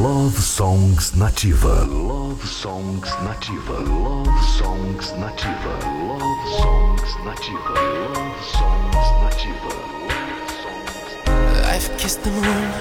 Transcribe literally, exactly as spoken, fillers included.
Love Songs Nativa. Love Songs Nativa. Love Songs Nativa. Love Songs Nativa. Love Songs Nativa. I've kissed the moon